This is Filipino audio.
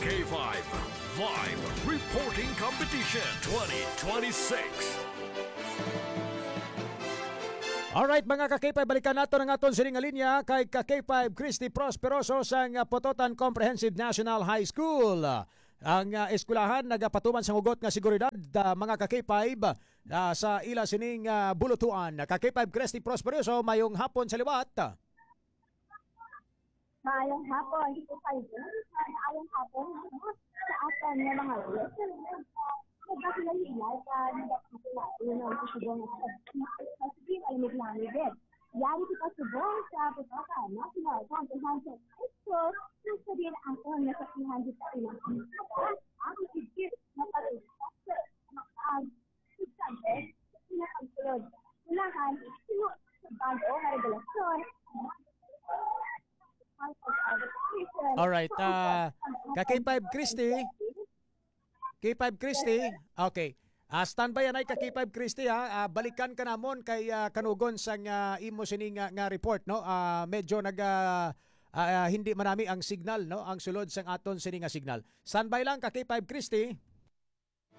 K5 Live Reporting Competition 2026. Alright mga ka-K5, balikan nato ng aton sining linya kay ka-K5 Christy Prosperoso sa Pototan Comprehensive National High School. Ang eskulahan nagapatuman sa hugot nga seguridad mga ka-K5 sa ila sining bulutuan. Ka-K5 Christy Prosperoso, mayong hapon sa liwat. Maayong hapon, ito kayo. Maayong hapon sa atin ng mga listeners. Nagkakilala ka, nagkakilala ng susubong sa sige ay naglalibid. Yari kita subong sa Potocan National Comprehensive High School na sabihin ang kong nasakihan dito sa ilang ang sigit na pag-usap sa mag-subsante sa pinakagsulod. Unahan, sino sa bago na regulasyon. Alright, ka-K5 Christy. K5 Christy, okay. Standby yan ay ka-K5 Christy ha. Balikan ka namon kay kanugon sang imo sining nga report no. Medyo hindi manami ang signal no, ang sulod sang aton sining nga signal. Standby lang ka-K5 Christy.